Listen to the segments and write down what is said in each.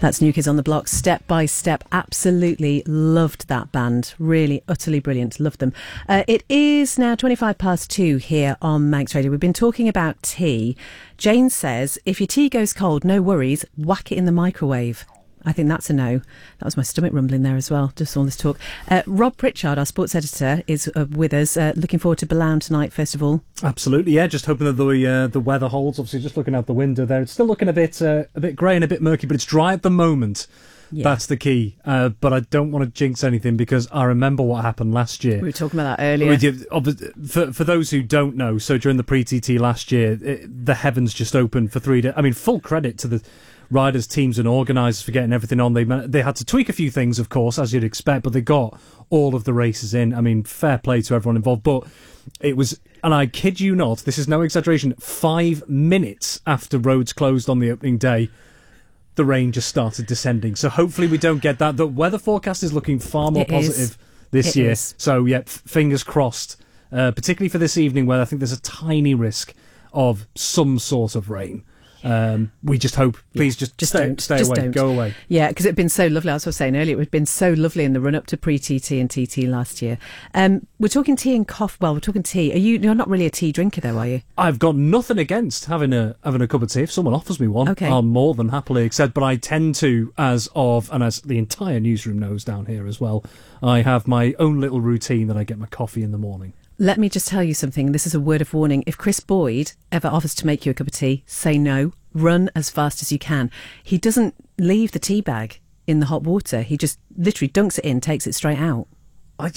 That's New Kids on the Block, Step by Step. Absolutely loved that band. Really, utterly brilliant. Loved them. It is now 2 here on Manx Radio. We've been talking about tea. Jane says, if your tea goes cold, no worries, whack it in the microwave. I think that's a no. That was my stomach rumbling there as well, just all this talk. Rob Pritchard, our sports editor, is with us. Looking forward to Ballown tonight, first of all. Absolutely, yeah. Just hoping that the weather holds. Obviously, just looking out the window there. It's still looking a bit grey and a bit murky, but it's dry at the moment. Yeah. That's the key. But I don't want to jinx anything because I remember what happened last year. We were talking about that earlier. For those who don't know, so during the pre-TT last year, the heavens just opened for 3 days. I mean, full credit to the riders, teams and organisers for getting everything on. They had to tweak a few things, of course, as you'd expect, but they got all of the races in. I mean, fair play to everyone involved. But it was, and I kid you not, this is no exaggeration, 5 minutes after roads closed on the opening day, the rain just started descending. So hopefully we don't get that. The weather forecast is looking far more positive this year. So, yeah, fingers crossed, particularly for this evening where I think there's a tiny risk of some sort of rain. We just hope, please just stay away, go away. Yeah, because it'd been so lovely. As I was saying earlier, it had been so lovely in the run up to pre-TT and TT last year. We're talking tea and coffee. Well, we're talking tea. You're not really a tea drinker, though, are you? I've got nothing against having a cup of tea. If someone offers me one, okay, I'll more than happily accept. But I tend to, as the entire newsroom knows down here as well, I have my own little routine that I get my coffee in the morning. Let me just tell you something. This is a word of warning. If Chris Boyd ever offers to make you a cup of tea, say no. Run as fast as you can. He doesn't leave the tea bag in the hot water. He just literally dunks it in, takes it straight out. I've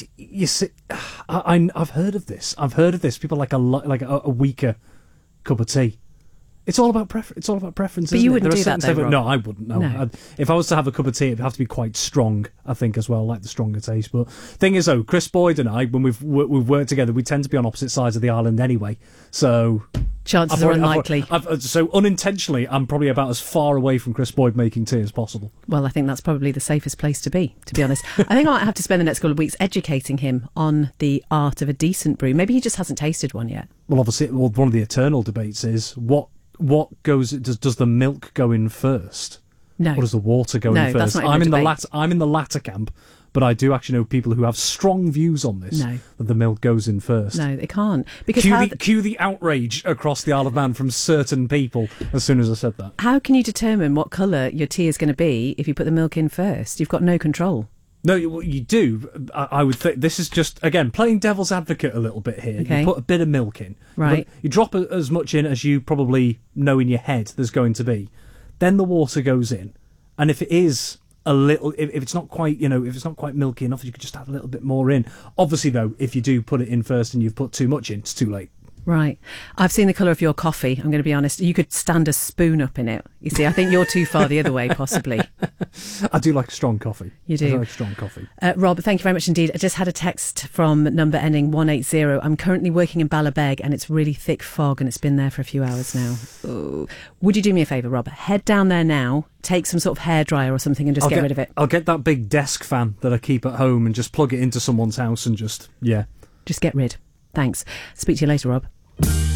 heard of this. People like a weaker cup of tea. It's all about preference. It's all about preference. But you wouldn't do that, though, Rob. No, I wouldn't. No. If I was to have a cup of tea, it'd have to be quite strong, I think, as well, like the stronger taste. But thing is, though, Chris Boyd and I, when we've worked together, we tend to be on opposite sides of the island anyway. So chances are unlikely. So unintentionally, I'm probably about as far away from Chris Boyd making tea as possible. Well, I think that's probably the safest place to be honest. I think I might have to spend the next couple of weeks educating him on the art of a decent brew. Maybe he just hasn't tasted one yet. Well, obviously, one of the eternal debates is what goes. Does the milk go in first? No. Or does the water go in first? That's not even I'm in the latter camp, but I do actually know people who have strong views on this. No. That the milk goes in first. No, it can't. Because cue the outrage across the Isle of Man from certain people as soon as I said that. How can you determine what colour your tea is going to be if you put the milk in first? You've got no control. No, you do. I would think this is just, again, playing devil's advocate a little bit here. Okay. You put a bit of milk in. Right. You drop as much in as you probably know in your head there's going to be. Then the water goes in. And if it is a little, if it's not quite, if it's not quite milky enough, you could just add a little bit more in. Obviously, though, if you do put it in first and you've put too much in, it's too late. Right. I've seen the colour of your coffee, I'm going to be honest. You could stand a spoon up in it. You see, I think you're too far the other way, possibly. I do like strong coffee. You do? I like strong coffee. Rob, thank you very much indeed. I just had a text from number ending 180. I'm currently working in Ballabeg and it's really thick fog and it's been there for a few hours now. Ooh. Would you do me a favour, Rob? Head down there now, take some sort of hairdryer or something and just get rid of it. I'll get that big desk fan that I keep at home and just plug it into someone's house and just get rid. Thanks. Speak to you later, Rob.